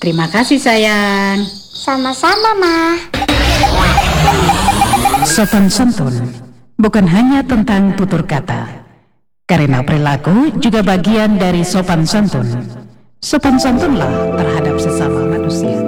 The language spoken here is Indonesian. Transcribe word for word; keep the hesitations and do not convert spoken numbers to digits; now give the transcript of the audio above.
Terima kasih sayang. Sama-sama, Ma. Sopan santun bukan hanya tentang tutur kata, karena perilaku juga bagian dari sopan santun. Sopan santunlah terhadap sesama manusia.